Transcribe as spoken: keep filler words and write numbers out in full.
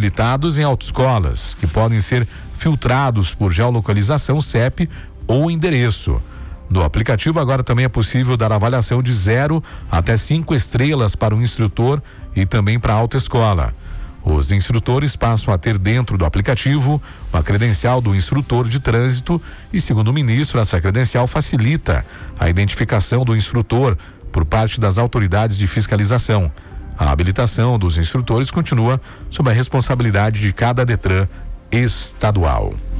habilitados em autoescolas, que podem ser filtrados por geolocalização, C E P ou endereço. No aplicativo agora também é possível dar avaliação de zero até cinco estrelas para o instrutor e também para a autoescola. Os instrutores passam a ter dentro do aplicativo a credencial do instrutor de trânsito e, segundo o ministro, essa credencial facilita a identificação do instrutor por parte das autoridades de fiscalização. A habilitação dos instrutores continua sob a responsabilidade de cada Detran estadual.